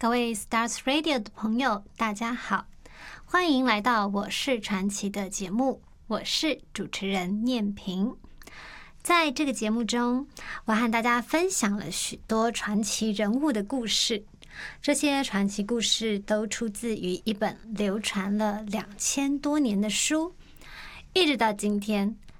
各位 Stars Radio 的朋友，大家好，欢迎来到我是传奇的节目，我是主持人念萍。在这个节目中，我和大家分享了许多传奇人物的故事，这些传奇故事都出自于一本流传了2000多年的书，一直到今天